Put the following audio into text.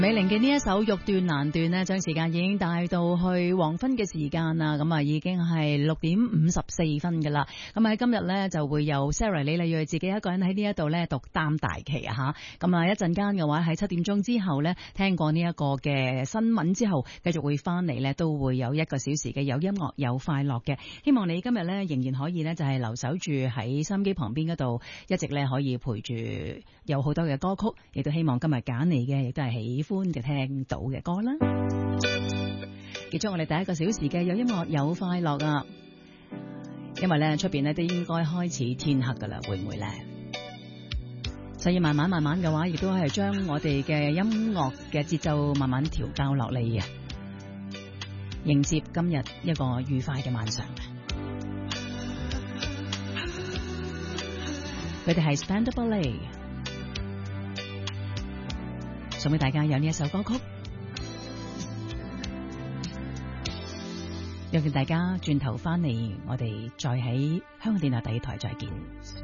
美玲嘅呢一首欲斷難斷呢，將時間已經帶到去黃昏嘅時間啦，咁啊已經係6:54噶啦。咁喺今日呢，就會有 Sarah 李麗蕊自己一個人喺呢一度呢讀擔大旗啊吓。咁啊一陣間嘅話喺7點鐘之後呢，聽過呢一個嘅新聞之後，繼續會翻嚟呢，都會有1個小時嘅有音樂有快樂嘅。希望你今日呢，仍然可以呢，就係留守住喺收音機旁邊嗰度，一直呢，可以陪住有好多嘅歌曲，亦都希望今日揀嚟嘅亦都係喜歡嘅聽到嘅歌啦。結束我哋第1個小時嘅有音樂有快樂啊！因為咧出邊咧都應該開始天黑噶啦，會唔會咧？所以慢慢嘅話，亦都係將我哋嘅音樂嘅節奏慢慢調校落嚟嘅，迎接今日一個愉快嘅晚上。佢哋係 Spandau Ballet，送俾大家有呢一首歌曲，讓大家轉頭翻嚟，我哋再喺香港電台第2台再見。